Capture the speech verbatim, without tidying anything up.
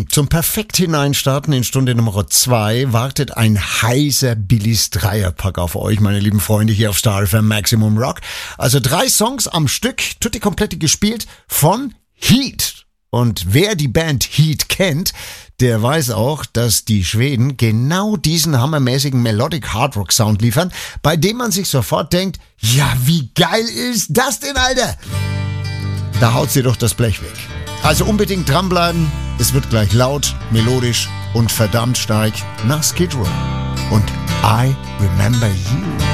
Zum perfekt hineinstarten in Stunde Nummer zwei wartet ein heißer Billys Dreierpack auf euch, meine lieben Freunde, hier auf Star F M Maximum Rock. Also drei Songs am Stück, tutti komplette gespielt von Heat. Und wer die Band Heat kennt, der weiß auch, dass die Schweden genau diesen hammermäßigen Melodic Hard Rock Sound liefern, bei dem man sich sofort denkt, ja, wie geil ist das denn, Alter? Da haut sie doch das Blech weg. Also unbedingt dranbleiben, es wird gleich laut, melodisch und verdammt stark nach Skid Row und I Remember You.